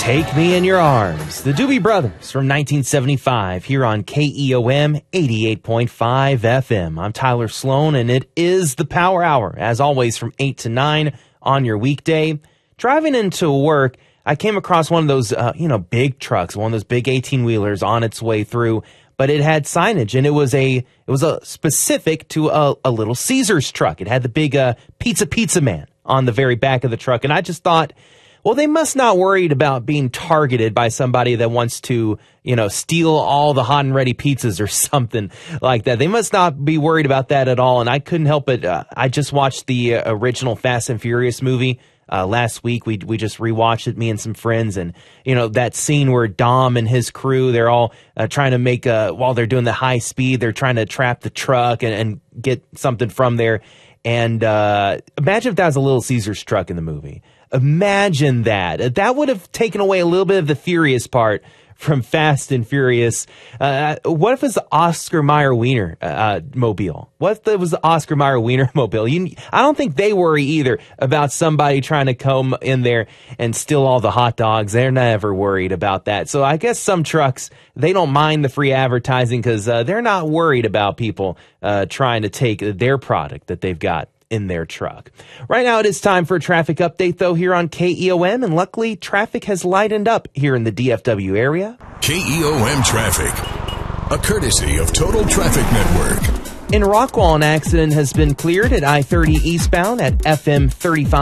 Take Me in Your Arms, the Doobie Brothers from 1975 here on KEOM 88.5 FM. I'm Tyler Sloan, and it is the Power Hour, as always, from 8 to 9 on your weekday. Driving into work, I came across one of those, big trucks, one of those big 18-wheelers on its way through, but it had signage, and it was a specific to a Little Caesars truck. It had the big Pizza Man on the very back of the truck, and I just thought, well, they must not worried about being targeted by somebody that wants to, steal all the hot and ready pizzas or something like that. They must not be worried about that at all. And I couldn't help it. I just watched the original Fast and Furious movie last week. We just rewatched it, me and some friends. And, that scene where Dom and his crew, they're all trying to make, while they're doing the high speed, they're trying to trap the truck and get something from there. And imagine if that was a Little Caesars truck in the movie. Imagine that. That would have taken away a little bit of the furious part from Fast and Furious. What if it's the Oscar Mayer Wiener mobile? What if it was the Oscar Mayer Wiener mobile? I don't think they worry either about somebody trying to come in there and steal all the hot dogs. They're never worried about that. So I guess some trucks, they don't mind the free advertising because they're not worried about people trying to take their product that they've got in their truck. Right now it is time for a traffic update, though, here on KEOM, and luckily traffic has lightened up here in the DFW area. KEOM traffic, a courtesy of Total Traffic Network. In Rockwall, an accident has been cleared at I-30 eastbound at FM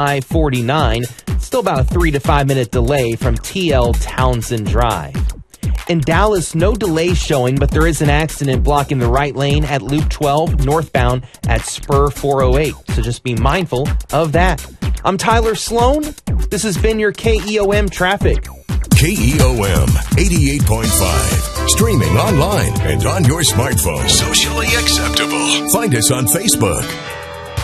3549. Still about a 3 to 5 minute delay from TL Townsend Drive. In Dallas, no delay showing, but there is an accident blocking the right lane at Loop 12 northbound at Spur 408. So just be mindful of that. I'm Tyler Sloan. This has been your KEOM traffic. KEOM 88.5. Streaming online and on your smartphone. Socially acceptable. Find us on Facebook.